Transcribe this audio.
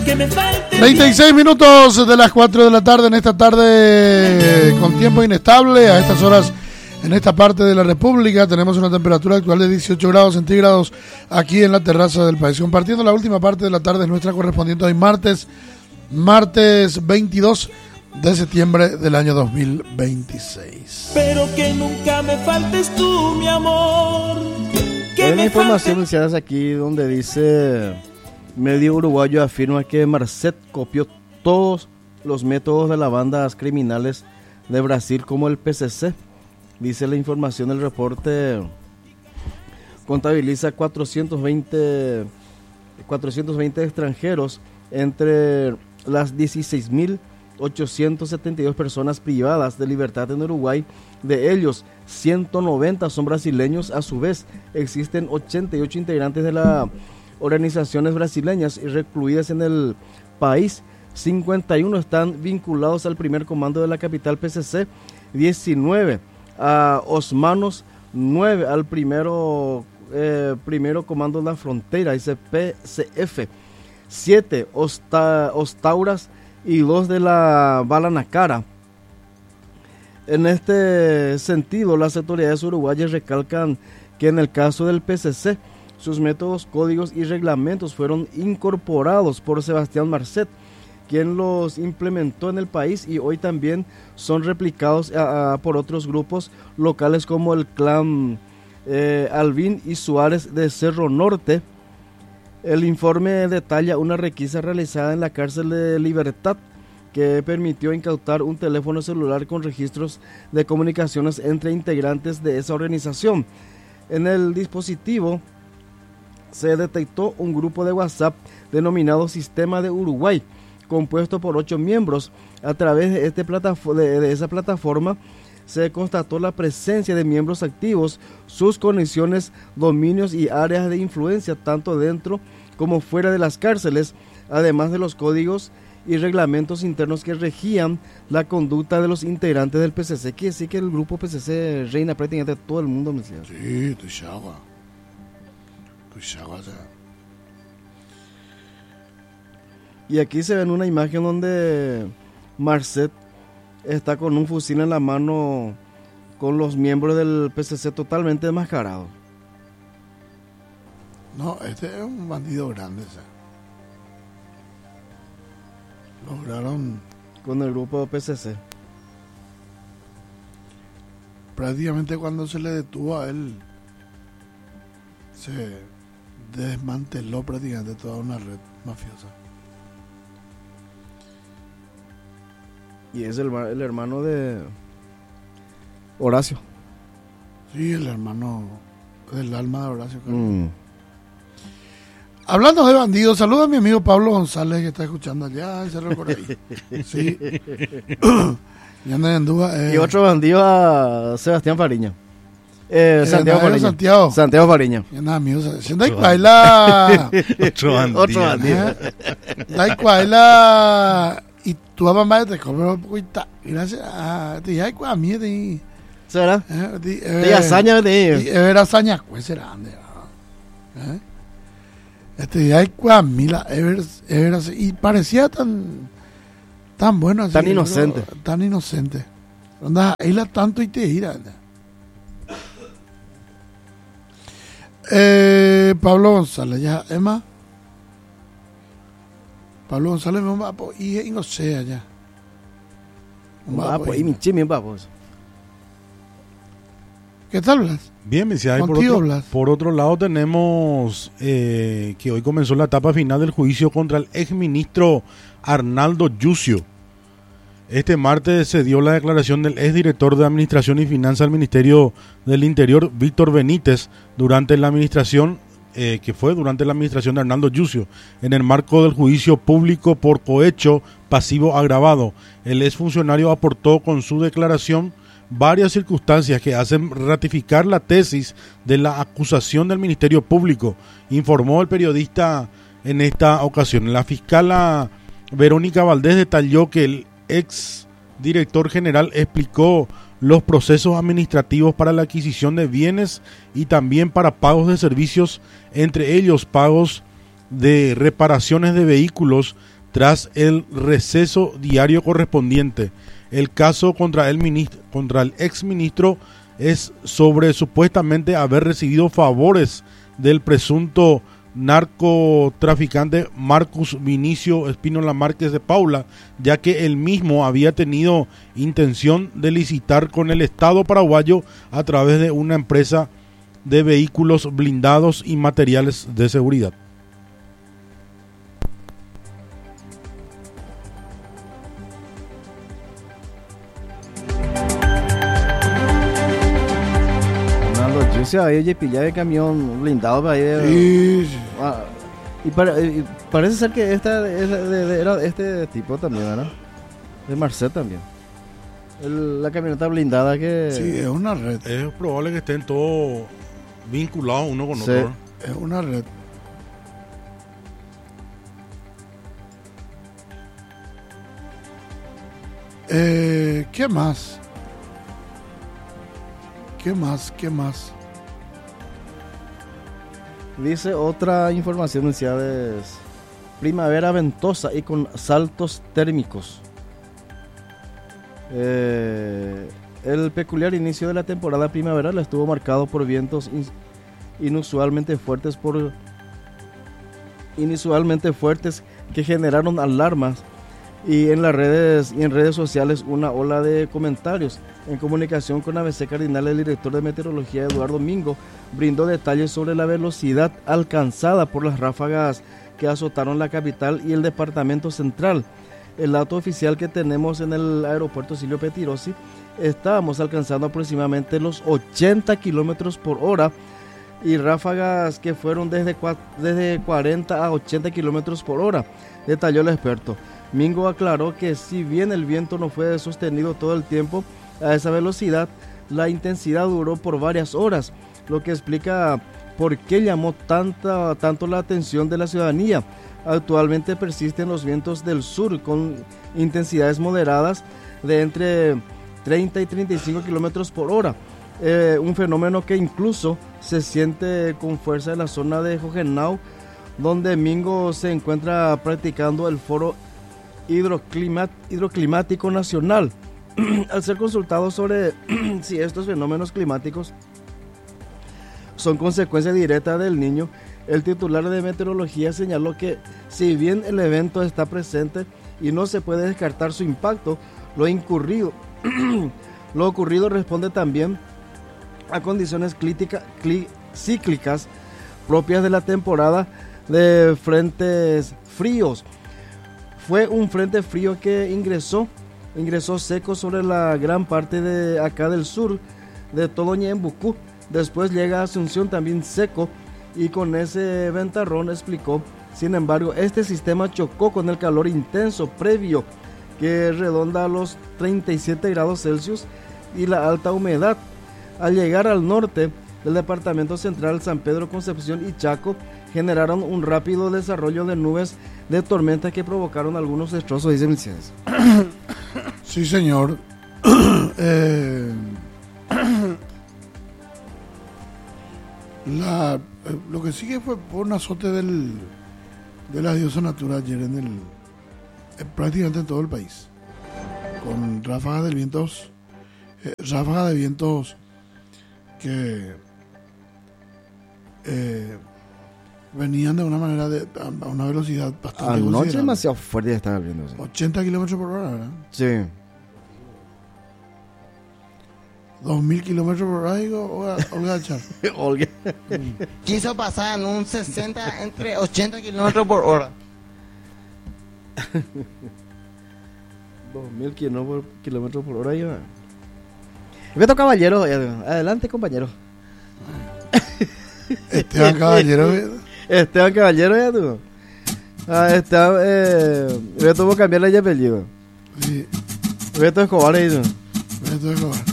36 minutos de las 4 de la tarde en esta tarde con tiempo inestable. A estas horas en esta parte de la República tenemos una temperatura actual de 18 grados centígrados aquí en la terraza del país. Compartiendo la última parte de la tarde nuestra correspondiente hoy martes 22 de septiembre del año 2026. Pero que nunca me faltes tú, mi amor. Hay una información inicial aquí donde dice: medio uruguayo afirma que Marcet copió todos los métodos de las bandas criminales de Brasil como el PCC. Dice la información, el reporte contabiliza 420 extranjeros entre las 16.872 personas privadas de libertad en Uruguay. De ellos, 190 son brasileños. A su vez, existen 88 integrantes de las organizaciones brasileñas y recluidas en el país. 51 están vinculados al primer comando de la capital PCC, 19 a Osmanos, 9 al primero comando de la frontera, dice PCF, 7 Ostauras y 2 de la Balanacara. En este sentido, las autoridades uruguayas recalcan que en el caso del PCC, sus métodos, códigos y reglamentos fueron incorporados por Sebastián Marcet, quien los implementó en el país, y hoy también son replicados por otros grupos locales como el clan Albín y Suárez de Cerro Norte. El informe detalla una requisa realizada en la cárcel de Libertad que permitió incautar un teléfono celular con registros de comunicaciones entre integrantes de esa organización. En el dispositivo se detectó un grupo de WhatsApp denominado Sistema de Uruguay, compuesto por 8 miembros. A través de esa plataforma se constató la presencia de miembros activos, sus conexiones, dominios y áreas de influencia, tanto dentro como fuera de las cárceles, además de los códigos y reglamentos internos que regían la conducta de los integrantes del PCC. Quiere decir que el grupo PCC reina prácticamente todo el mundo. Sí, tu chagua ya. Y aquí se ve en una imagen donde Marcet está con un fusil en la mano con los miembros del PCC totalmente desmascarados. No, este es un bandido grande, ¿sabes? Lograron con el grupo PCC. Prácticamente cuando se le detuvo a él, se desmanteló prácticamente toda una red mafiosa. Y es el hermano de Horacio. Sí, el hermano del alma de Horacio. Hablando de bandidos, saluda a mi amigo Pablo González, que está escuchando allá en Cerro por ahí. Sí. Y anda en duda. Y otro bandido a Sebastián Fariña. Santiago Fariña. Santiago Fariña. Y nada, amigo, siendo ahí cuaila. Otro bandido. La cuaila. Y tu mamá te compró un poquito. Gracias a ti, hay a mí de. ¿Será? De hazaña de. Era hazaña, pues será. Hay a mí la y parecía tan bueno así, tan inocente. Tan inocente. Onda, ahí la tanto y te ira. Pablo González, ya, Emma. Pablo González me va y no sé allá. Y mi chimi vamos. ¿Qué tal, Blas? Bien, me decía, por otro lado tenemos que hoy comenzó la etapa final del juicio contra el exministro Arnaldo Yucio. Este martes se dio la declaración del exdirector de Administración y Finanzas del Ministerio del Interior, Víctor Benítez, durante la administración de Arnaldo Yucio, en el marco del juicio público por cohecho pasivo agravado. El exfuncionario aportó con su declaración varias circunstancias que hacen ratificar la tesis de la acusación del Ministerio Público, informó el periodista en esta ocasión. La fiscala Verónica Valdés detalló que el ex director general explicó los procesos administrativos para la adquisición de bienes y también para pagos de servicios, entre ellos pagos de reparaciones de vehículos, tras el receso diario correspondiente. El caso contra el exministro es sobre supuestamente haber recibido favores del presunto narcotraficante Marcus Vinicio Espínola Márquez de Paula, ya que él mismo había tenido intención de licitar con el Estado paraguayo a través de una empresa de vehículos blindados y materiales de seguridad. Ahí pillaba el camión blindado ahí. Sí. Y parece ser que esta era este tipo también, ¿verdad? De Marcet también. La camioneta blindada que... Sí, es una red. Es probable que estén todos vinculados uno con Sí. otro. Es una red. ¿Qué más? ¿Qué más? Dice otra información inicial es primavera ventosa y con saltos térmicos. El peculiar inicio de la temporada primaveral estuvo marcado por vientos inusualmente fuertes que generaron alarmas y en redes sociales una ola de comentarios. En comunicación con ABC Cardinal, el director de meteorología Eduardo Mingo brindó detalles sobre la velocidad alcanzada por las ráfagas que azotaron la capital y el departamento central. El dato oficial que tenemos en el aeropuerto Silvio Pettirossi, estábamos alcanzando aproximadamente los 80 kilómetros por hora y ráfagas que fueron desde 40 a 80 kilómetros por hora, detalló el experto. Mingo aclaró que si bien el viento no fue sostenido todo el tiempo a esa velocidad, la intensidad duró por varias horas, lo que explica por qué llamó tanto la atención de la ciudadanía. Actualmente persisten los vientos del sur con intensidades moderadas de entre 30 y 35 kilómetros por hora, un fenómeno que incluso se siente con fuerza en la zona de Hohenau, donde Mingo se encuentra practicando el foro hidroclimático nacional. Al ser consultado sobre si estos fenómenos climáticos son consecuencia directa del Niño, el titular de meteorología señaló que si bien el evento está presente y no se puede descartar su impacto, lo ocurrido responde también a condiciones cíclicas propias de la temporada de frentes fríos. Fue un frente frío que ingresó seco sobre la gran parte de acá del sur de todo Ñembucú. Después llega a Asunción también seco y con ese ventarrón, explicó. Sin embargo, este sistema chocó con el calor intenso previo que redonda a los 37 grados Celsius y la alta humedad. Al llegar al norte del departamento central, San Pedro, Concepción y Chaco generaron un rápido desarrollo de nubes de tormenta que provocaron algunos destrozos, dice Mercedes. Sí, señor. Lo que sigue fue por un azote de la diosa natural ayer prácticamente en todo el país, con ráfagas de vientos que venían de una manera a una velocidad bastante anoche considerable. demasiado fuerte estaba viendo. 80 kilómetros por hora, ¿verdad? Sí. 2000 kilómetros por hora, digo, Olga Char. Olga. Quiso pasar en un 60 entre 80 kilómetros por hora. 2000 kilómetros por hora iba. Beto Caballero, adelante, compañero. Esteban Caballero. Esteban Caballero, ya tú. Beto, voy a cambiarle de apellido. Sí. Beto Escobar, ahí tú. Beto Escobar.